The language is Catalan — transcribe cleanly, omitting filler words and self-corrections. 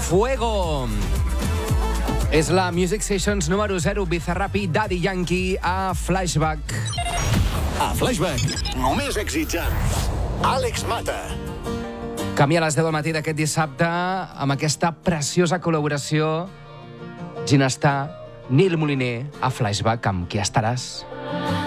Fuego. És la Music Sessions número 0, Bizarrap i Daddy Yankee a Flashback. A Flashback, només èxits amb Àlex Mata. Camí a les 10 del matí d'aquest dissabte amb aquesta preciosa col·laboració Ginestar, Nil Moliner a Flashback, amb qui estaràs?